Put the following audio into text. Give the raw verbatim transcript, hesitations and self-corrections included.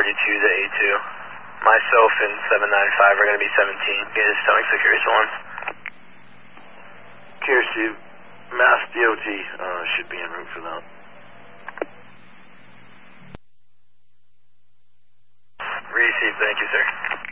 forty-two to A two. Myself and seven nine five are going to be seventeen. Get his stomach to Curious one. Curious two, Mass D O T uh, should be en route for that. Received, thank you, sir.